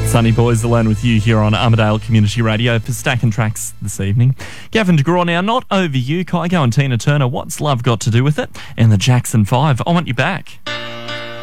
Sunny Boys alone with you here on Armidale Community Radio for Stacking Tracks this evening. Gavin DeGraw now, Not Over You, Kygo and Tina Turner, What's Love Got to Do With It? And the Jackson 5, I Want You Back.